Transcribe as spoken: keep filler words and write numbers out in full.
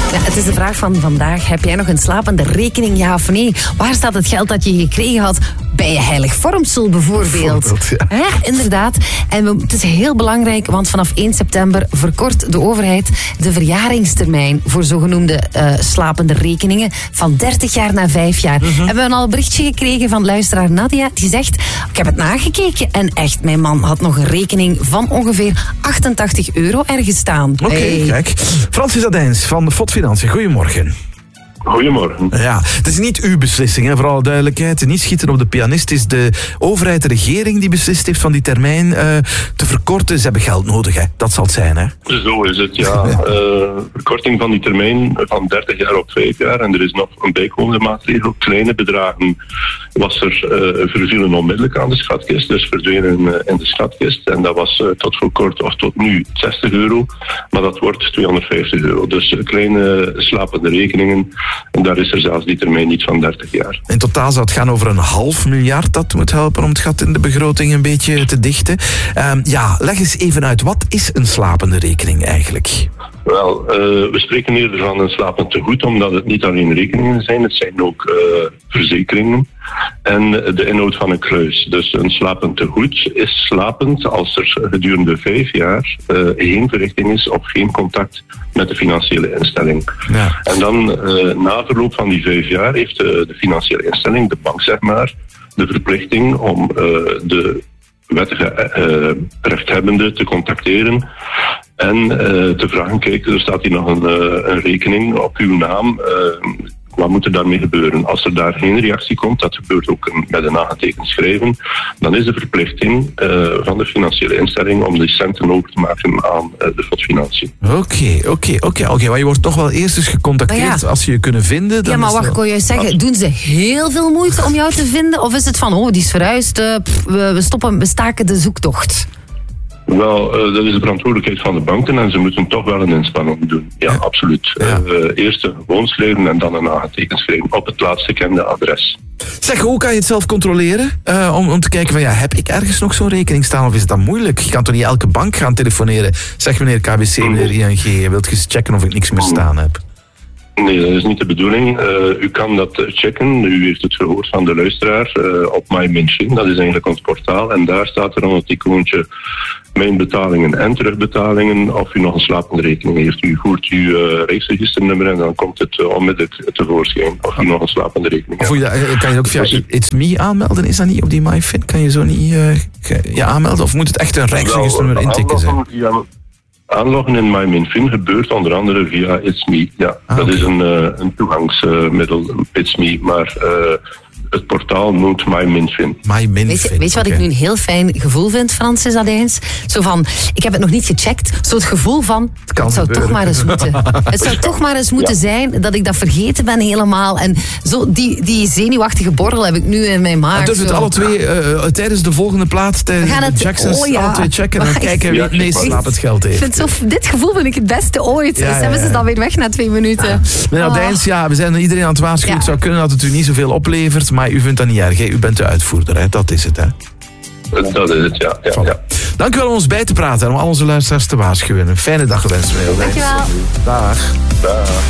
Ja, het is de vraag van vandaag. Heb jij nog een slapende rekening, ja of nee? Waar staat het geld dat je gekregen had? Bij je heilig vormsel bijvoorbeeld. bijvoorbeeld ja. Hè? Inderdaad. En we, het is heel belangrijk, want vanaf één september verkort de overheid de verjaringstermijn voor zogenoemde uh, slapende rekeningen van dertig jaar naar vijf jaar. Mm-hmm. Hebben we al een berichtje gekregen van luisteraar Nadia, die zegt, ik heb het nagekeken en echt, mijn man had nog een rekening van ongeveer achtentachtig euro ergens staan. Oké, okay, hey. Kijk. Francis Adijns van F O D Financiën, goedemorgen. Goedemorgen. Ja, het is niet uw beslissing, hè, voor alle duidelijkheid. Niet schieten op de pianist. Het is de overheid, de regering die beslist heeft van die termijn uh, te verkorten. Ze hebben geld nodig, hè. Dat zal het zijn, hè. Zo is het, ja. uh, verkorting van die termijn van dertig jaar op vijf jaar. En er is nog een bijkomende maatregel. Kleine bedragen was er uh, vervielen onmiddellijk aan de schatkist. Dus verdwenen uh, in de schatkist. En dat was uh, tot voor kort of tot nu zestig euro. Maar dat wordt tweehonderdvijftig euro. Dus uh, kleine slapende rekeningen. En daar is er zelfs die termijn niet van dertig jaar. In totaal zou het gaan over een half miljard dat moet helpen om het gat in de begroting een beetje te dichten. Um, ja, leg eens even uit, wat is een slapende rekening eigenlijk? Wel, uh, we spreken eerder van een slapend tegoed, omdat het niet alleen rekeningen zijn, het zijn ook uh, verzekeringen en de inhoud van een kluis. Dus een slapend tegoed is slapend als er gedurende vijf jaar uh, geen verrichting is of geen contact met de financiële instelling. Ja. En dan uh, na verloop van die vijf jaar heeft de, de financiële instelling, de bank zeg maar, de verplichting om uh, de wettige uh, rechthebbende te contacteren en uh, te vragen, kijk, er staat hier nog een, uh, een rekening op uw naam, uh, wat moet er daarmee gebeuren? Als er daar geen reactie komt, dat gebeurt ook een, met een aangetekend schrijven, dan is de verplichting uh, van de financiële instelling om die centen over te maken aan uh, de F O D Financiën. Oké, oké, oké, oké. Maar je wordt toch wel eerst eens gecontacteerd ja. als ze je kunnen vinden. Dan ja, maar wat wel... kon je zeggen? Doen ze heel veel moeite om jou te vinden? Of is het van, oh, die is verhuisd, uh, pff, we, we stoppen, we staken de zoektocht? Wel, uh, dat is de verantwoordelijkheid van de banken en ze moeten toch wel een inspanning doen. Ja, ja. absoluut. Ja. Uh, eerst een gewoon schrijven en dan een aangetekend schrijven op het laatst gekende adres. Zeg, hoe kan je het zelf controleren? Uh, om, om te kijken van, ja, heb ik ergens nog zo'n rekening staan of is dat moeilijk? Je kan toch niet elke bank gaan telefoneren? Zeg meneer K B C, meneer I N G, je wilt eens checken of ik niks meer staan heb? Nee, dat is niet de bedoeling. Uh, u kan dat checken. U heeft het gehoord van de luisteraar uh, op MyMinfin. Dat is eigenlijk ons portaal. En daar staat er onder het icoontje mijn betalingen en terugbetalingen of u nog een slapende rekening heeft. U voert uw uh, reisregisternummer en dan komt het uh, onmiddellijk tevoorschijn of u nog een slapende rekening heeft. Of je, kan je ook via It's Me aanmelden? Is dat niet op die MyFin? Kan je zo niet uh, ja, aanmelden? Of moet het echt een reisregisternummer intikken zijn? Ja, aanloggen in MyMinfin gebeurt onder andere via It's Me. Ja, ah, dat okay. is een, uh, een toegangsmiddel, uh, It's Me, maar uh, het portaal noemt MyMinfin. MyMinfin. Weet je, weet je wat okay. ik nu een heel fijn gevoel vind, Francis Adijns? Zo van, ik heb het nog niet gecheckt. Zo het gevoel van, het, het zou toch maar eens moeten. Het zou toch maar eens moeten ja. zijn dat ik dat vergeten ben helemaal. En zo die, die zenuwachtige borrel heb ik nu in mijn maag. Durf het alle twee uh, tijdens de volgende plaat, tijdens de het, Jacksons, oh ja. alle twee checken en kijken wie het meest slapend geld heeft. Vind zo, dit gevoel vind ik het beste ooit. Ja, dus ja, hebben ze dan weer weg na twee minuten. Ja. Meneer Adijns, ja, we zijn iedereen aan het waarschuwen. Ja. Het zou kunnen dat het u niet zoveel oplevert, maar u vindt dat niet erg. Hè? U bent de uitvoerder, hè? Dat is het, hè? Dat is het, ja. ja, voilà. ja. Dank u wel om ons bij te praten en om al onze luisteraars te waarschuwen. Een fijne dag gewenst. Dank je wel. Dag. Dag.